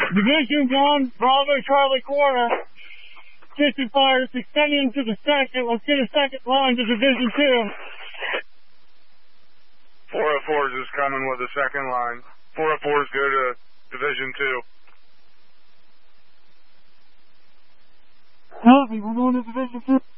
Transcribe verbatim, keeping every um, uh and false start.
Division one, Bravo Charlie Corner. fifty fires extending to the second. Let's get a second line to Division two. four oh fours is coming with a second line. four oh fours go to Division two. Copy, we're going to Division two.